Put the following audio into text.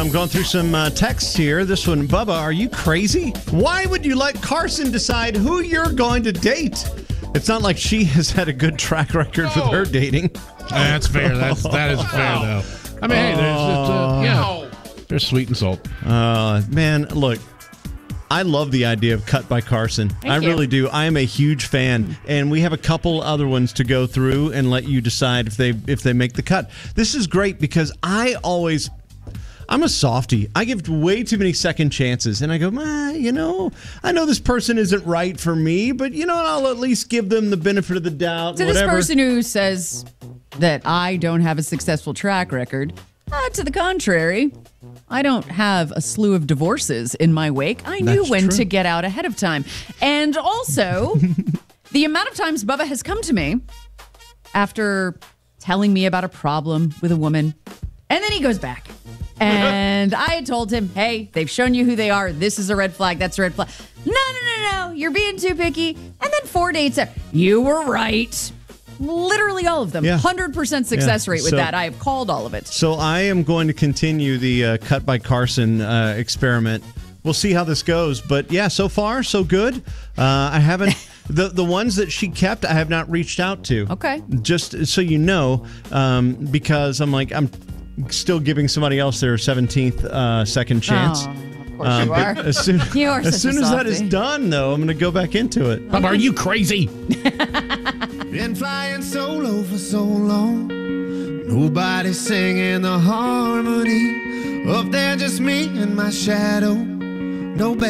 I'm going through some texts here. This one, Bubba, are you crazy? Why would you let Carson decide who you're going to date? It's not like she has had a good track record with her dating. That's fair. That is fair, though. I mean, hey, there's sweet and salt. Man, look. I love the idea of Cut by Carson. I really do. I am a huge fan, and we have a couple other ones to go through and let you decide if they make the cut. This is great because I'm a softie. I give way too many second chances, and I go, I know this person isn't right for me, but I'll at least give them the benefit of the doubt. To this person who says that I don't have a successful track record, to the contrary. I don't have a slew of divorces in my wake. I knew when to get out ahead of time. And also, the amount of times Bubba has come to me after telling me about a problem with a woman, and then he goes back. And I had told him, hey, they've shown you who they are. This is a red flag. That's a red flag. No. You're being too picky. And then 4 dates up. You were right. Literally all of them. 100% success rate with that. I have called all of it. So I am going to continue the Cut by Carson experiment. We'll see how this goes. But yeah, so far, so good. I haven't... The ones that she kept, I have not reached out to. Okay. Just so you know, because I'm still giving somebody else their 17th second chance. Oh. Of course you are. As soon as that is done, though, I'm going to go back into it. Bubba, are you crazy? Been flying solo for so long. Nobody singing the harmony. Up there, just me and my shadow. No